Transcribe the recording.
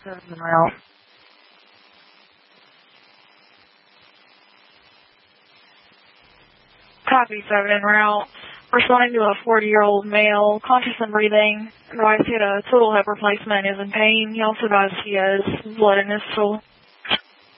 7 en route. Copy 7 en route. Responding to a 40-year-old male, conscious and breathing. Advised he had a total hip replacement, is in pain. He also advised he has blood in his stool.